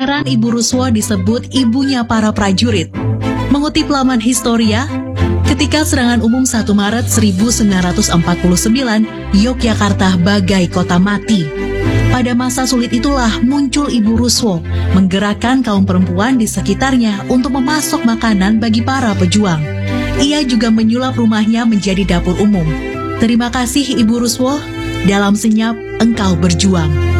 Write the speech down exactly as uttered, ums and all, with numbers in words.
heran Ibu Ruswo disebut ibunya para prajurit. Mengutip laman Historia, ketika serangan umum satu Maret seribu sembilan ratus empat puluh sembilan, Yogyakarta bagai kota mati. Pada masa sulit itulah muncul Ibu Ruswo, menggerakkan kaum perempuan di sekitarnya untuk memasok makanan bagi para pejuang. Ia juga menyulap rumahnya menjadi dapur umum. Terima kasih Ibu Ruswo, dalam senyap engkau berjuang.